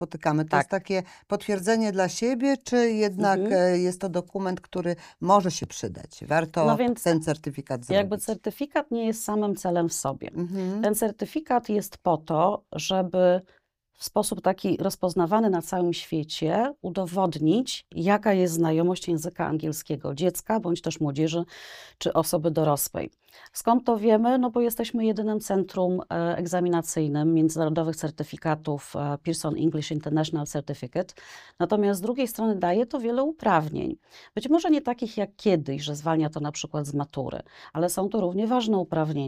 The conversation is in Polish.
spotykamy. To jest Tak. takie potwierdzenie dla siebie, czy jednak jest to dokument, który może się przydać? Warto No więc ten certyfikat jakby zrobić. certyfikat nie jest samym celem w sobie. Mhm. Ten certyfikat jest po to, żeby w sposób taki rozpoznawany na całym świecie udowodnić, jaka jest znajomość języka angielskiego dziecka, bądź też młodzieży, czy osoby dorosłej. Skąd to wiemy? No bo jesteśmy jedynym centrum egzaminacyjnym międzynarodowych certyfikatów Pearson English International Certificate. Natomiast z drugiej strony daje to wiele uprawnień. Być może nie takich jak kiedyś, że zwalnia to na przykład z matury, ale są to równie ważne uprawnienia.